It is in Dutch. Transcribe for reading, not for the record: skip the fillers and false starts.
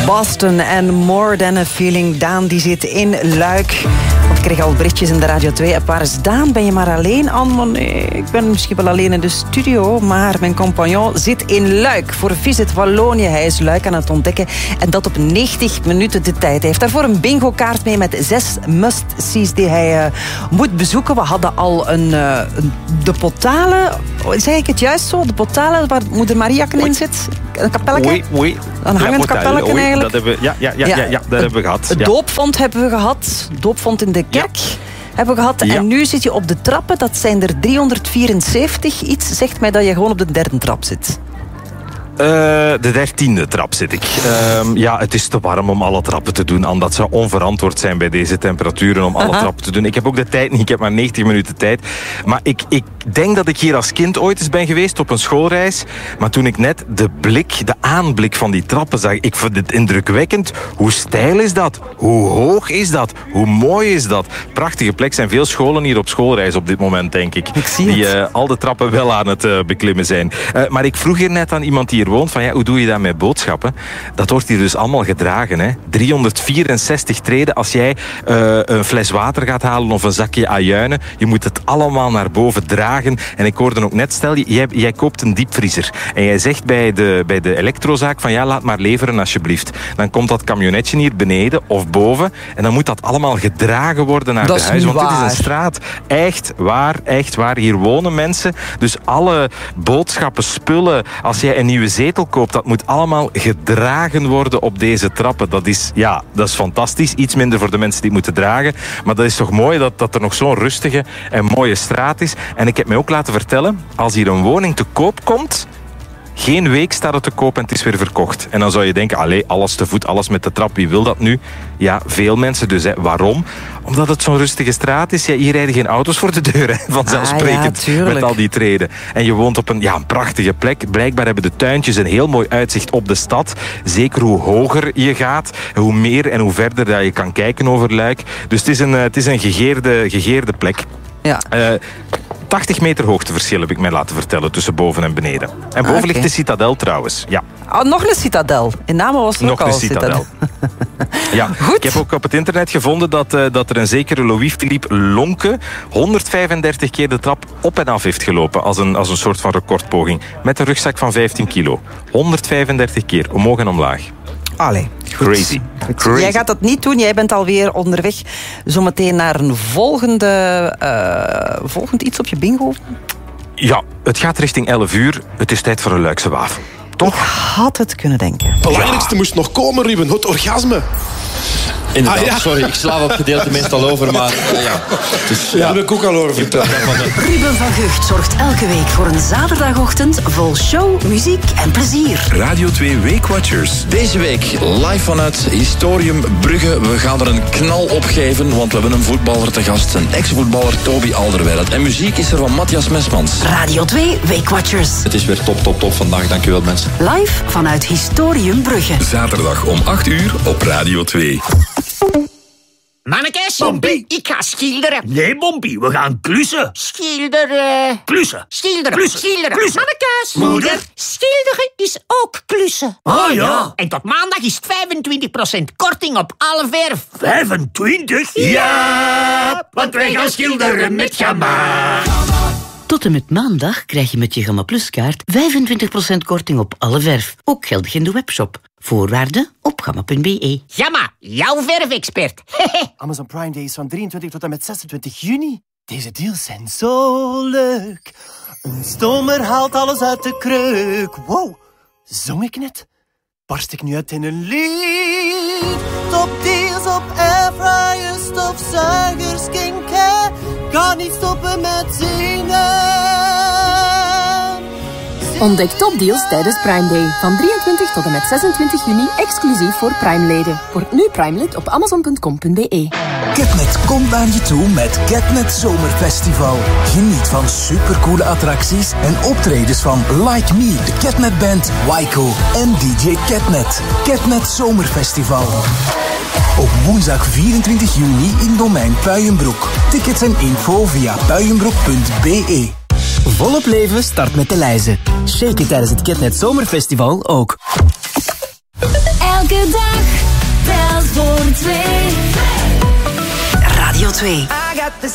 Boston en More Than a Feeling. Daan die zit in Luik. Want ik kreeg al berichtjes in de Radio 2. Waar is Daan? Ben je maar alleen aan? Maar nee, ik ben misschien wel alleen in de studio. Maar mijn compagnon zit in Luik voor Visit Wallonië. Hij is Luik aan het ontdekken. En dat op 90 minuten de tijd. Hij heeft daarvoor een bingo-kaart mee met 6 must-sees die hij moet bezoeken. We hadden al de Potale. Zeg ik het juist zo? De Potale waar moeder Mariaken in zit? Een kapelletje? Oei. Een hangend kapelletje eigenlijk. Dat hebben dat hebben we gehad. Het doopvond hebben we gehad. Doopvond in de kerk hebben we gehad. Ja. En nu zit je op de trappen. Dat zijn er 374. Iets zegt mij dat je gewoon op de 3e trap zit. De 13e trap zit ik. Het is te warm om alle trappen te doen. En dat zou onverantwoord zijn bij deze temperaturen om alle trappen te doen. Ik heb ook de tijd niet. Ik heb maar 90 minuten tijd. Maar ik denk dat ik hier als kind ooit eens ben geweest op een schoolreis. Maar toen ik net de aanblik van die trappen zag, ik vond het indrukwekkend. Hoe steil is dat? Hoe hoog is dat? Hoe mooi is dat? Prachtige plek. Zijn veel scholen hier op schoolreis op dit moment, denk ik. Die al de trappen wel aan het beklimmen zijn. Maar ik vroeg hier net aan iemand die woont van hoe doe je dat met boodschappen? Dat wordt hier dus allemaal gedragen. Hè? 364 treden als jij een fles water gaat halen of een zakje ajuinen. Je moet het allemaal naar boven dragen. En ik hoorde ook net, stel jij koopt een diepvriezer en jij zegt bij de elektrozaak van laat maar leveren alsjeblieft. Dan komt dat camionetje hier beneden of boven en dan moet dat allemaal gedragen worden naar de huis. Want dit is een straat. Echt waar. Hier wonen mensen. Dus alle boodschappen, spullen, als jij een nieuwe zetel koopt, dat moet allemaal gedragen worden op deze trappen. Dat is fantastisch. Iets minder voor de mensen die het moeten dragen. Maar dat is toch mooi dat er nog zo'n rustige en mooie straat is. En ik heb mij ook laten vertellen, als hier een woning te koop komt, geen week staat het te koop en het is weer verkocht. En dan zou je denken, alles te voet, alles met de trap, wie wil dat nu? Ja, veel mensen dus. Waarom? Omdat het zo'n rustige straat is. Hier rijden geen auto's voor de deur, vanzelfsprekend, met al die treden. En je woont op een prachtige plek. Blijkbaar hebben de tuintjes een heel mooi uitzicht op de stad. Zeker hoe hoger je gaat, hoe meer en hoe verder dat je kan kijken over Luik. Dus het is een gegeerde plek. Ja. 80 meter hoogteverschil heb ik mij laten vertellen tussen boven en beneden. En boven ligt de citadel trouwens. Ja. Nog een citadel. In Namen was er ook al een citadel. Ja, goed. Ik heb ook op het internet gevonden dat er een zekere Louis-Philippe Lonke 135 keer de trap op en af heeft gelopen als een soort van recordpoging. Met een rugzak van 15 kilo. 135 keer, omhoog en omlaag. Allee, goed. Crazy. Jij gaat dat niet doen. Jij bent alweer onderweg zometeen naar een volgend iets op je bingo. Ja, het gaat richting 11 uur. Het is tijd voor een Luikse wafel. Toch? Ik had het kunnen denken. Het belangrijkste moest nog komen, Ruben. Het orgasme. Inderdaad, sorry, ik sla dat gedeelte meestal over, maar Dus, dat heb ik ook al horen vertellen. Ruben van Gucht zorgt elke week voor een zaterdagochtend vol show, muziek en plezier. Radio 2 Weekwatchers. Deze week live vanuit Historium Brugge. We gaan er een knal op geven, want we hebben een voetballer te gast. Een ex-voetballer, Toby Alderweireld. En muziek is er van Matthias Mesmans. Radio 2 Weekwatchers. Het is weer top vandaag, dankjewel mensen. Live vanuit Historium Brugge. Zaterdag om 8 uur op Radio 2. Mannekes, Bompie, ik ga schilderen. Nee, Bompie, we gaan klussen. Schilderen. Klussen. Schilderen. Klussen. Schilderen. Klussen. Mannekes. Moeder. Schilderen is ook klussen. Ah ja. En tot maandag is het 25% korting op alle verf. 25? Ja, want wij gaan schilderen met Gamma. Tot en met maandag krijg je met je Gamma Plus kaart 25% korting op alle verf. Ook geldig in de webshop. Voorwaarden op gamma.be. Gamma, jouw verfexpert. Amazon Prime Day is van 23 tot en met 26 juni. Deze deals zijn zo leuk. Een stomer haalt alles uit de kreuk. Wow, zong ik net? Barst ik nu uit in een lied? Top deals op airfryers, stofzuigers, skincare. Kan niet stoppen met zingen. Ontdek topdeals tijdens Prime Day. Van 23 tot en met 26 juni exclusief voor Prime-leden. Word nu Prime-lid op amazon.com.be. Getnet komt naar je toe met Getnet Zomerfestival. Geniet van supercoole attracties en optredens van Like Me, de Getnet Band, Waiko en DJ Getnet. Getnet Zomerfestival. Op woensdag 24 juni in Domein Puijenbroek. Tickets en info via puijenbroek.be. Volop leven start met de lijzen. Shake it tijdens het Getnet Zomerfestival ook. Elke dag 2. Radio 2. I got this